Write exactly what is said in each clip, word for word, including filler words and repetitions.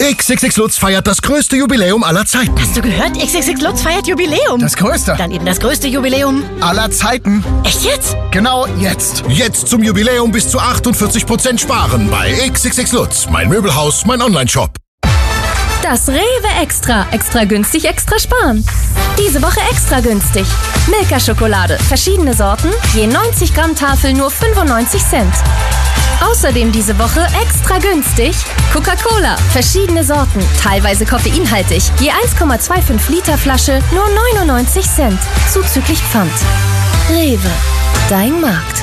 X X X Lutz feiert das größte Jubiläum aller Zeiten. Hast du gehört? X X X Lutz feiert Jubiläum. Das größte. Dann eben das größte Jubiläum aller Zeiten. Echt jetzt? Genau jetzt. Jetzt zum Jubiläum bis zu achtundvierzig Prozent sparen bei X X X Lutz. Mein Möbelhaus, mein Onlineshop. Das Rewe Extra. Extra günstig, extra sparen. Diese Woche extra günstig. Milka-Schokolade. Verschiedene Sorten. Je neunzig Gramm Tafel nur fünfundneunzig Cent. Außerdem diese Woche extra günstig. Coca-Cola. Verschiedene Sorten. Teilweise koffeinhaltig. Je eins Komma fünfundzwanzig Liter Flasche nur neunundneunzig Cent. Zuzüglich Pfand. Rewe. Dein Markt.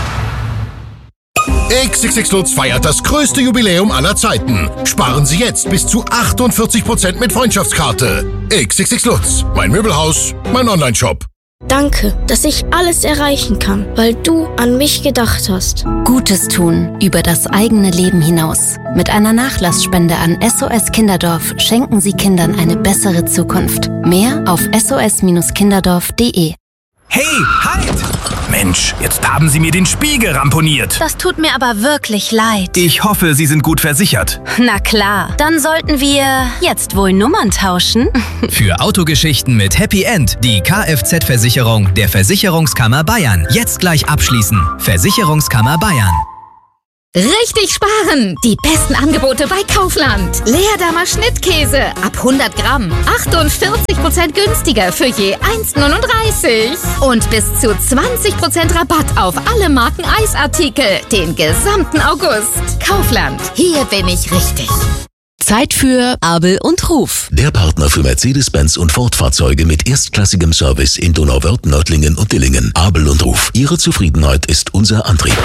X X X Lutz feiert das größte Jubiläum aller Zeiten. Sparen Sie jetzt bis zu achtundvierzig Prozent mit Freundschaftskarte. X X X Lutz. Mein Möbelhaus, mein Onlineshop. Danke, dass ich alles erreichen kann, weil du an mich gedacht hast. Gutes tun über das eigene Leben hinaus. Mit einer Nachlassspende an S O S Kinderdorf schenken Sie Kindern eine bessere Zukunft. Mehr auf S O S Kinderdorf punkt de. Hey, halt! Mensch, jetzt haben Sie mir den Spiegel ramponiert. Das tut mir aber wirklich leid. Ich hoffe, Sie sind gut versichert. Na klar, dann sollten wir jetzt wohl Nummern tauschen. Für Autogeschichten mit Happy End die Kfz-Versicherung der Versicherungskammer Bayern. Jetzt gleich abschließen. Versicherungskammer Bayern. Richtig sparen! Die besten Angebote bei Kaufland. Leerdammer Schnittkäse ab hundert Gramm. achtundvierzig Prozent günstiger für je eins Komma neununddreißig. Und bis zu zwanzig Prozent Rabatt auf alle Marken Eisartikel. Den gesamten August. Kaufland. Hier bin ich richtig. Zeit für Abel und Ruf. Der Partner für Mercedes-Benz und Ford-Fahrzeuge mit erstklassigem Service in Donauwörth, Nördlingen und Dillingen. Abel und Ruf. Ihre Zufriedenheit ist unser Antrieb.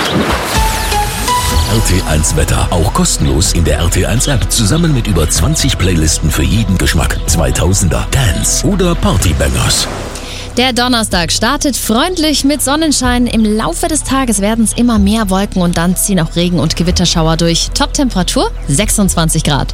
R T eins Wetter. Auch kostenlos in der R T eins App. Zusammen mit über zwanzig Playlisten für jeden Geschmack. zweitausender, Dance oder Partybangers. Der Donnerstag startet freundlich mit Sonnenschein. Im Laufe des Tages werden es immer mehr Wolken und dann ziehen auch Regen- und Gewitterschauer durch. Top-Temperatur sechsundzwanzig Grad.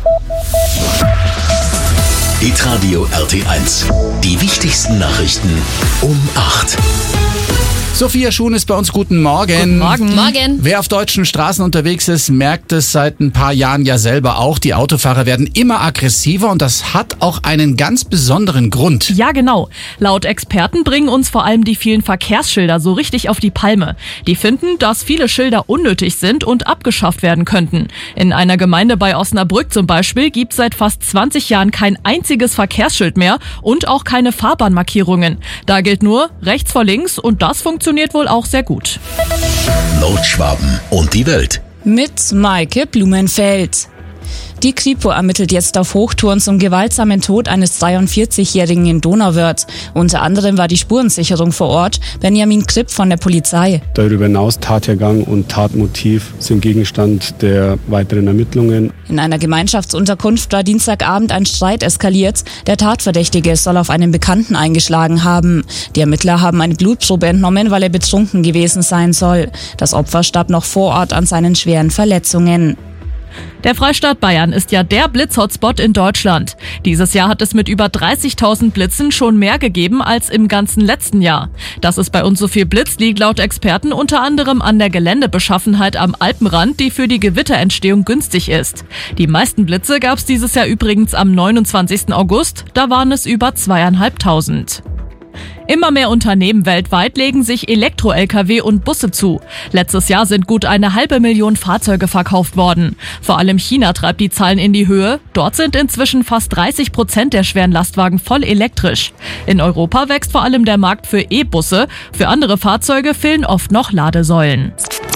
Hitradio R T eins. Die wichtigsten Nachrichten um acht. Sophia Schuhn ist bei uns. Guten Morgen. Guten Morgen. Morgen. Wer auf deutschen Straßen unterwegs ist, merkt es seit ein paar Jahren ja selber auch. Die Autofahrer werden immer aggressiver und das hat auch einen ganz besonderen Grund. Ja, genau. Laut Experten bringen uns vor allem die vielen Verkehrsschilder so richtig auf die Palme. Die finden, dass viele Schilder unnötig sind und abgeschafft werden könnten. In einer Gemeinde bei Osnabrück zum Beispiel gibt es seit fast zwanzig Jahren kein einziges Verkehrsschild mehr und auch keine Fahrbahnmarkierungen. Da gilt nur rechts vor links und das funktioniert Funktioniert wohl auch sehr gut. Nordschwaben und die Welt. Mit Maike Blumenfeld. Die Kripo ermittelt jetzt auf Hochtouren zum gewaltsamen Tod eines dreiundvierzigjährigen in Donauwörth. Unter anderem war die Spurensicherung vor Ort. Benjamin Kripp von der Polizei. Darüber hinaus Tathergang und Tatmotiv sind Gegenstand der weiteren Ermittlungen. In einer Gemeinschaftsunterkunft war Dienstagabend ein Streit eskaliert. Der Tatverdächtige soll auf einen Bekannten eingeschlagen haben. Die Ermittler haben eine Blutprobe entnommen, weil er betrunken gewesen sein soll. Das Opfer starb noch vor Ort an seinen schweren Verletzungen. Der Freistaat Bayern ist ja der Blitz-Hotspot in Deutschland. Dieses Jahr hat es mit über dreißigtausend Blitzen schon mehr gegeben als im ganzen letzten Jahr. Dass es bei uns so viel blitzt, liegt laut Experten unter anderem an der Geländebeschaffenheit am Alpenrand, die für die Gewitterentstehung günstig ist. Die meisten Blitze gab es dieses Jahr übrigens am neunundzwanzigsten August, da waren es über zweieinhalbtausend. Immer mehr Unternehmen weltweit legen sich Elektro-L K W und Busse zu. Letztes Jahr sind gut eine halbe Million Fahrzeuge verkauft worden. Vor allem China treibt die Zahlen in die Höhe. Dort sind inzwischen fast dreißig Prozent der schweren Lastwagen voll elektrisch. In Europa wächst vor allem der Markt für E-Busse. Für andere Fahrzeuge fehlen oft noch Ladesäulen.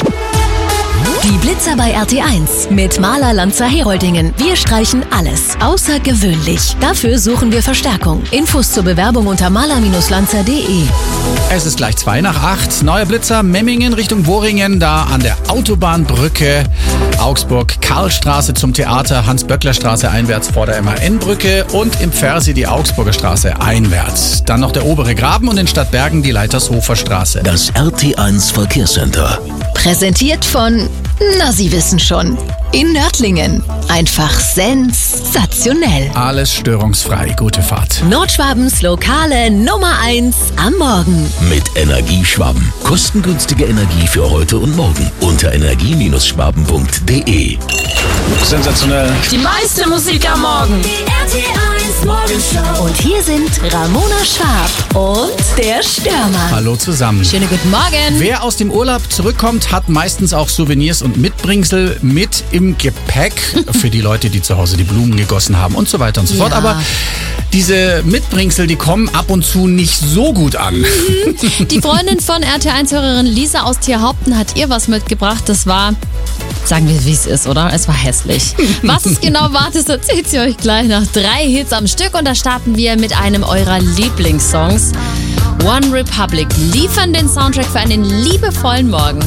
Die Blitzer bei R T eins mit Maler Lanzer Heroldingen. Wir streichen alles außergewöhnlich. Dafür suchen wir Verstärkung. Infos zur Bewerbung unter maler Lanzer punkt de. Es ist gleich zwei nach acht. Neuer Blitzer Memmingen Richtung Worringen, da an der Autobahnbrücke Augsburg, Karlstraße zum Theater, Hans-Böckler-Straße einwärts vor der M A N-Brücke und im Pfersi die Augsburger Straße einwärts. Dann noch der obere Graben und in Stadtbergen die Leitershofer Straße. Das R T eins Verkehrscenter. Präsentiert von, na, Sie wissen schon, in Nördlingen. Einfach sensationell. Alles störungsfrei. Gute Fahrt. Nordschwabens lokale Nummer eins am Morgen. Mit Energieschwaben. Kostengünstige Energie für heute und morgen. Unter energie schwaben punkt de. Sensationell. Die meiste Musik am Morgen. Die R T eins Morgenshow. Und hier sind Ramona Schwab und der Stürmer. Hallo zusammen. Schönen guten Morgen. Wer aus dem Urlaub zurückkommt, hat meistens auch Souvenirs und Mitbringsel mit im Gepäck für die Leute, die zu Hause die Blumen gegossen haben und so weiter und so Ja. fort. Aber diese Mitbringsel, die kommen ab und zu nicht so gut an. Die Freundin von R T eins-Hörerin Lisa aus Tierhaupten hat ihr was mitgebracht. Das war, sagen wir, wie es ist, oder? Es war hässlich. Was es genau war, das erzählt sie euch gleich nach drei Hits am Stück. Und da starten wir mit einem eurer Lieblingssongs. One Republic liefern den Soundtrack für einen liebevollen Morgen.